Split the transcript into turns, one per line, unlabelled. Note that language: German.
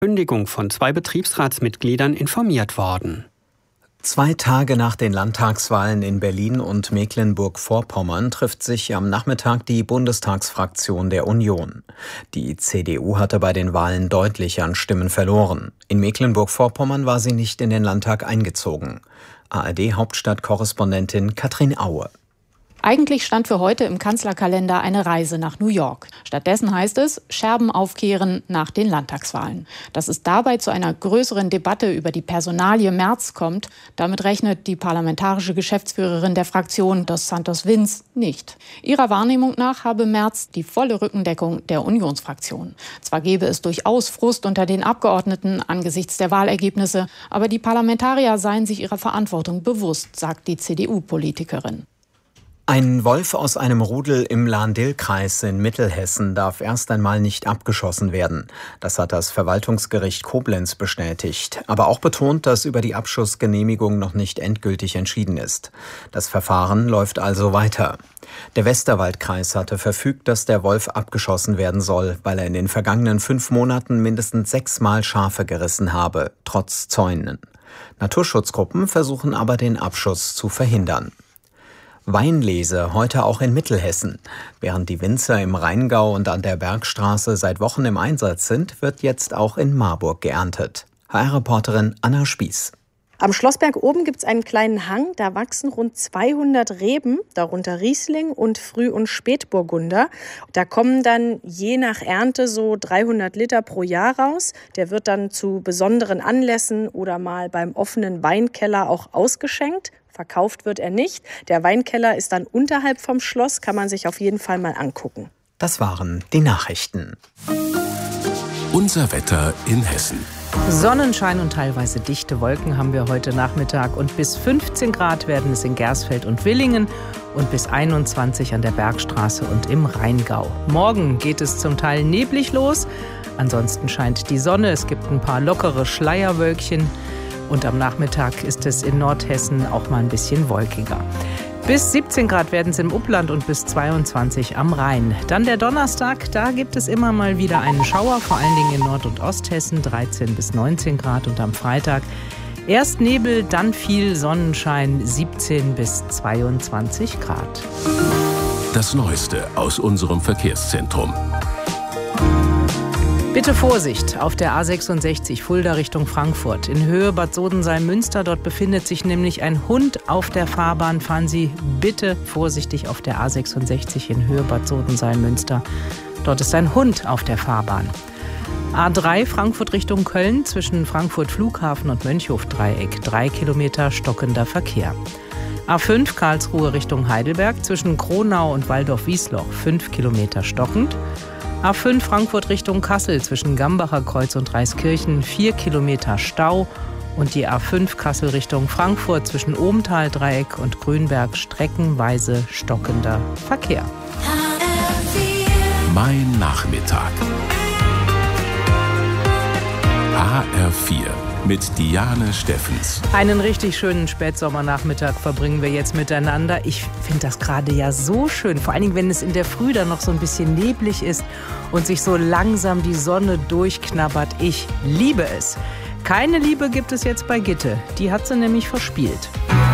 Kündigung von 2 Betriebsratsmitgliedern informiert worden.
2 Tage nach den Landtagswahlen in Berlin und Mecklenburg-Vorpommern trifft sich am Nachmittag die Bundestagsfraktion der Union. Die CDU hatte bei den Wahlen deutlich an Stimmen verloren. In Mecklenburg-Vorpommern war sie nicht in den Landtag eingezogen. ARD-Hauptstadtkorrespondentin Katrin Aue.
Eigentlich stand für heute im Kanzlerkalender eine Reise nach New York. Stattdessen heißt es, Scherben aufkehren nach den Landtagswahlen. Dass es dabei zu einer größeren Debatte über die Personalie Merz kommt, damit rechnet die parlamentarische Geschäftsführerin der Fraktion, Dos Santos Vince, nicht. Ihrer Wahrnehmung nach habe Merz die volle Rückendeckung der Unionsfraktion. Zwar gäbe es durchaus Frust unter den Abgeordneten angesichts der Wahlergebnisse, aber die Parlamentarier seien sich ihrer Verantwortung bewusst, sagt die CDU-Politikerin.
Ein Wolf aus einem Rudel im Lahn-Dill-Kreis in Mittelhessen darf erst einmal nicht abgeschossen werden. Das hat das Verwaltungsgericht Koblenz bestätigt, aber auch betont, dass über die Abschussgenehmigung noch nicht endgültig entschieden ist. Das Verfahren läuft also weiter. Der Westerwaldkreis hatte verfügt, dass der Wolf abgeschossen werden soll, weil er in den vergangenen 5 Monaten mindestens 6-mal Schafe gerissen habe, trotz Zäunen. Naturschutzgruppen versuchen aber, den Abschuss zu verhindern. Weinlese heute auch in Mittelhessen. Während die Winzer im Rheingau und an der Bergstraße seit Wochen im Einsatz sind, wird jetzt auch in Marburg geerntet. HR-Reporterin Anna Spieß.
Am Schlossberg oben gibt es einen kleinen Hang, da wachsen rund 200 Reben, darunter Riesling und Früh- und Spätburgunder. Da kommen dann je nach Ernte so 300 Liter pro Jahr raus. Der wird dann zu besonderen Anlässen oder mal beim offenen Weinkeller auch ausgeschenkt. Verkauft wird er nicht. Der Weinkeller ist dann unterhalb vom Schloss, kann man sich auf jeden Fall mal angucken.
Das waren die Nachrichten.
Unser Wetter in Hessen.
Sonnenschein und teilweise dichte Wolken haben wir heute Nachmittag und bis 15 Grad werden es in Gersfeld und Willingen und bis 21 an der Bergstraße und im Rheingau. Morgen geht es zum Teil neblig los, ansonsten scheint die Sonne, es gibt ein paar lockere Schleierwölkchen und am Nachmittag ist es in Nordhessen auch mal ein bisschen wolkiger. Bis 17 Grad werden es im Upland und bis 22 am Rhein. Dann der Donnerstag, da gibt es immer mal wieder einen Schauer, vor allen Dingen in Nord- und Osthessen, 13 bis 19 Grad. Und am Freitag erst Nebel, dann viel Sonnenschein, 17 bis 22 Grad.
Das Neueste aus unserem Verkehrszentrum.
Bitte Vorsicht auf der A66 Fulda Richtung Frankfurt. In Höhe Bad Sodensalm-Münster, dort befindet sich nämlich ein Hund auf der Fahrbahn. Fahren Sie bitte vorsichtig auf der A66 in Höhe Bad Sodensalm-Münster. Dort ist ein Hund auf der Fahrbahn. A3 Frankfurt Richtung Köln zwischen Frankfurt Flughafen und Mönchhof-Dreieck. 3 Kilometer stockender Verkehr. A5 Karlsruhe Richtung Heidelberg zwischen Kronau und Waldorf-Wiesloch. 5 Kilometer stockend. A5 Frankfurt Richtung Kassel zwischen Gambacher Kreuz und Reiskirchen 4 Kilometer Stau und die A5 Kassel Richtung Frankfurt zwischen Ohmtal-Dreieck und Grünberg streckenweise stockender Verkehr.
Mein Nachmittag. HR4 mit Diane Steffens.
Einen richtig schönen Spätsommernachmittag verbringen wir jetzt miteinander. Ich finde das gerade ja so schön, vor allen Dingen, wenn es in der Früh dann noch so ein bisschen neblig ist und sich so langsam die Sonne durchknabbert. Ich liebe es. Keine Liebe gibt es jetzt bei Gitte, die hat sie nämlich verspielt.